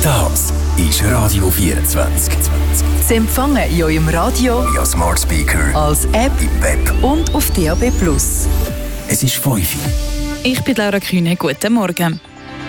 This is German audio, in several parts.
Das ist Radio 24. Sie empfangen in eurem Radio, via Smart Speaker, als App im Web und auf DAB+. Es ist 5 Uhr. Ich bin Laura Kühne. Guten Morgen.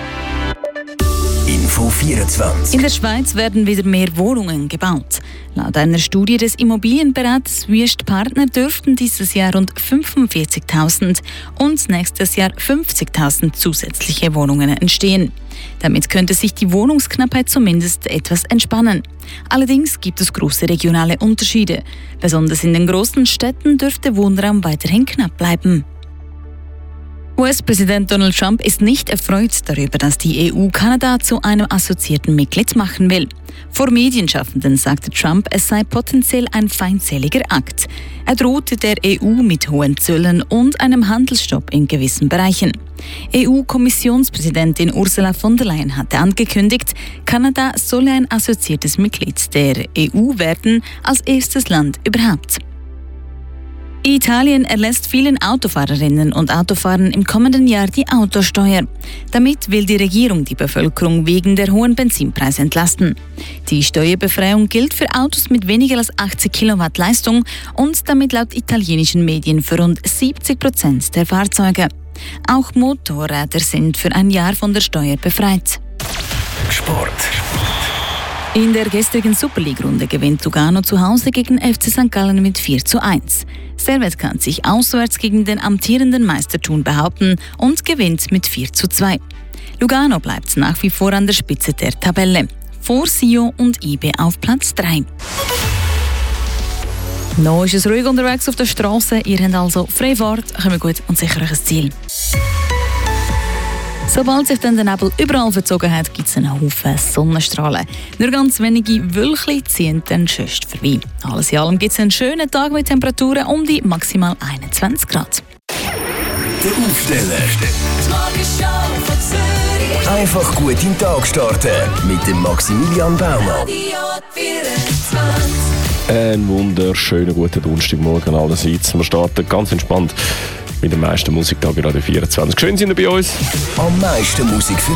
Info 24. In der Schweiz werden wieder mehr Wohnungen gebaut. Laut einer Studie des Immobilienberaters Wüest Partner dürften dieses Jahr rund 45.000 und nächstes Jahr 50.000 zusätzliche Wohnungen entstehen. Damit könnte sich die Wohnungsknappheit zumindest etwas entspannen. Allerdings gibt es große regionale Unterschiede. Besonders in den großen Städten dürfte Wohnraum weiterhin knapp bleiben. US-Präsident Donald Trump ist nicht erfreut darüber, dass die EU Kanada zu einem assoziierten Mitglied machen will. Vor Medienschaffenden sagte Trump, es sei potenziell ein feindseliger Akt. Er drohte der EU mit hohen Zöllen und einem Handelsstopp in gewissen Bereichen. EU-Kommissionspräsidentin Ursula von der Leyen hatte angekündigt, Kanada solle ein assoziiertes Mitglied der EU werden, als erstes Land überhaupt. Italien erlässt vielen Autofahrerinnen und Autofahrern im kommenden Jahr die Autosteuer. Damit will die Regierung die Bevölkerung wegen der hohen Benzinpreise entlasten. Die Steuerbefreiung gilt für Autos mit weniger als 80 Kilowatt Leistung und damit laut italienischen Medien für rund 70% der Fahrzeuge. Auch Motorräder sind für ein Jahr von der Steuer befreit. Sport. In der gestrigen Super League-Runde gewinnt Lugano zu Hause gegen FC St. Gallen mit 4:1. Servette kann sich auswärts gegen den amtierenden Meister Thun behaupten und gewinnt mit 4:2. Lugano bleibt nach wie vor an der Spitze der Tabelle, vor Sion und IB auf Platz 3. Noch ist es ruhig unterwegs auf der Straße. Ihr habt also freie Fahrt, kommt gut und sicher euch ein Ziel. Sobald sich dann der Nebel überall verzogen hat, gibt es einen Haufen Sonnenstrahlen. Nur ganz wenige Wölkchen ziehen dann schönst vorbei. Alles in allem gibt es einen schönen Tag mit Temperaturen um die maximal 21 Grad. Der Aufsteller. Einfach gut in den Tag starten mit dem Maximilian Baumann. Einen wunderschönen guten Donnerstagmorgen allerseits. Wir starten ganz entspannt mit dem meisten Musiktag gerade 24. Schön sind ihr bei uns. Am meisten Musik für